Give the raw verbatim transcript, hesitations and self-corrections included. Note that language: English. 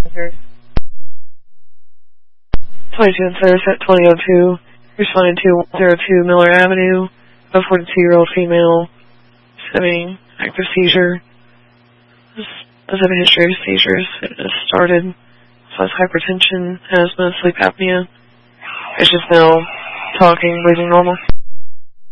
twenty-two and Service at twenty oh two. Responding to one oh two Miller Avenue. A forty-two-year-old female. Having active seizure. Does have a history of seizures. It has started. Has hypertension. Asthma. Sleep apnea. It's just now talking, breathing normal.